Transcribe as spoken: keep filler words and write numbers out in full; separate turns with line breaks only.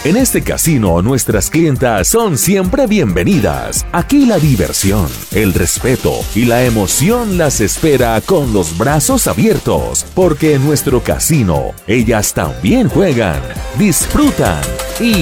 En este casino, nuestras clientas son siempre bienvenidas. Aquí la diversión, el respeto y la emoción las espera con los brazos abiertos, porque en nuestro casino, ellas también juegan, disfrutan y